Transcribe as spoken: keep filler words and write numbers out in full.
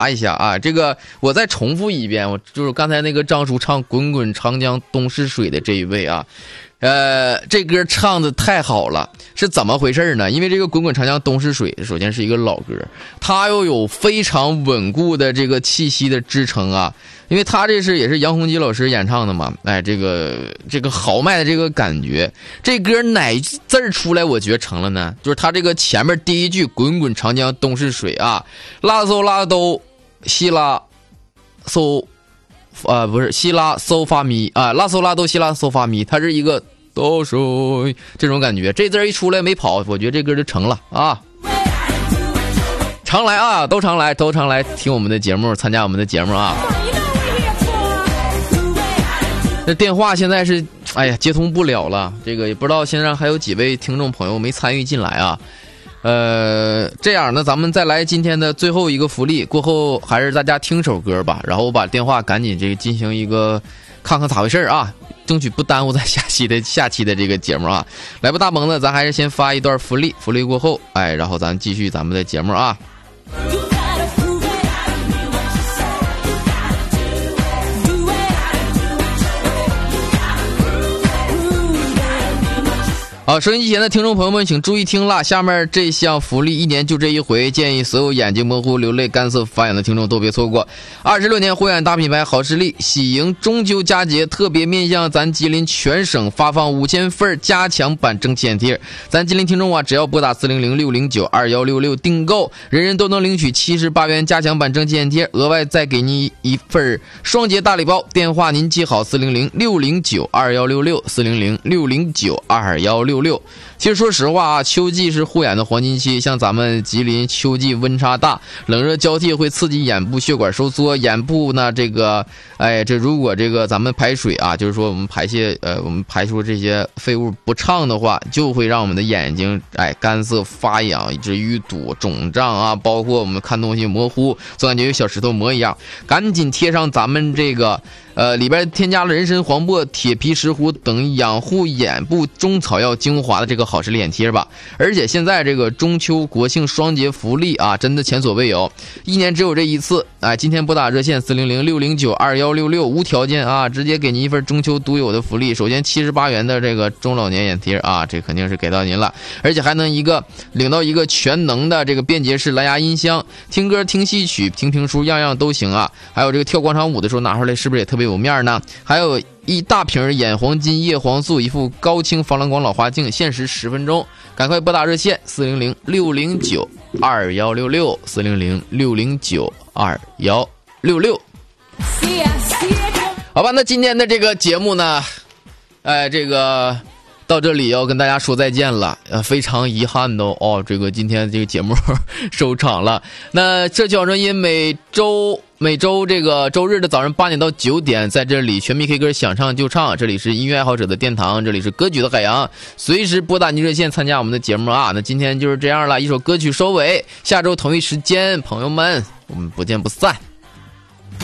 一下啊！这个我再重复一遍，我就是刚才那个张叔唱《滚滚长江东逝水》的这一位啊。呃，这歌唱的太好了，是怎么回事呢？因为这个《滚滚长江东逝水》首先是一个老歌，它又有非常稳固的这个气息的支撑啊。因为它这是也是杨洪基老师演唱的嘛，哎，这个这个豪迈的这个感觉，这歌哪字儿出来，我觉得成了呢？就是它这个前面第一句“滚滚长江东逝水”啊，拉搜拉兜西拉搜。啊、呃，不是西拉嗦发咪啊，拉嗦拉哆西拉嗦发咪，它是一个哆水这种感觉。这字一出来没跑，我觉得这歌就成了啊！常来啊，都常来，都常来听我们的节目，参加我们的节目啊！这电话现在是哎呀接通不了了，这个也不知道现在还有几位听众朋友没参与进来啊。呃，这样呢，咱们再来今天的最后一个福利，过后还是大家听首歌吧，然后我把电话赶紧这个进行一个看看咋回事啊，争取不耽误咱下期的下期的这个节目啊。来吧，大萌子，咱还是先发一段福利，福利过后，哎，然后咱继续咱们的节目啊。好，收音机前的听众朋友们请注意听了，下面这项福利一年就这一回，建议所有眼睛模糊、流泪、干涩、发痒的听众都别错过。二十六年护眼大品牌好视力喜迎中秋佳节，特别面向咱吉林全省发放五千份加强版蒸汽眼贴。咱吉林听众啊，只要拨打四零零六零九二幺六六订购，人人都能领取七十八元加强版蒸汽眼贴，额外再给你一份双节大礼包。电话您记好：四零零六零九二幺六六，四零零六零九二幺六六。其实说实话啊，秋季是护眼的黄金期，像咱们吉林秋季温差大，冷热交替会刺激眼部血管收缩，眼部呢这个哎这如果这个咱们排水啊，就是说我们排泄呃我们排出这些废物不畅的话，就会让我们的眼睛哎干涩发痒，以致淤堵肿胀啊，包括我们看东西模糊，总感觉有小石头磨一样。赶紧贴上咱们这个呃里边添加了人参、黄柏、铁皮石斛等养护眼部中草药精华的这个好视力眼贴吧。而且现在这个中秋国庆双节福利啊，真的前所未有，一年只有这一次。哎，今天拨打热线四零零六零九二幺六六，无条件啊，直接给您一份中秋独有的福利。首先七十八元的这个中老年眼贴啊，这肯定是给到您了，而且还能一个领到一个全能的这个便捷式蓝牙音箱，听歌、听戏曲、听评书，样样都行啊。还有这个跳广场舞的时候拿出来，是不是也特别有面呢？还有一大瓶眼黄金叶黄素，一副高清防蓝光老花镜，限时十分钟，赶快拨打热线四零零六零九二幺六六，四零零六零九二幺六六。好吧，那今天的这个节目呢，哎，这个到这里要跟大家说再见了，呃，非常遗憾的哦，这个今天这个节目收场了。那这小声音每周每周这个周日的早上八点到九点，在这里全民 K 歌想唱就唱，这里是音乐爱好者的殿堂，这里是歌曲的海洋，随时拨打您热线参加我们的节目啊。那今天就是这样了，一首歌曲收尾，下周同一时间，朋友们，我们不见不散。